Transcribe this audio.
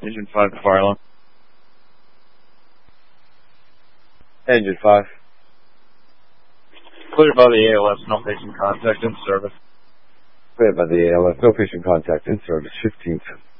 Engine 5 to fire alarm. Engine 5. Cleared by the ALS, no patient contact in service. Cleared by the ALS, no patient contact in service, 15th.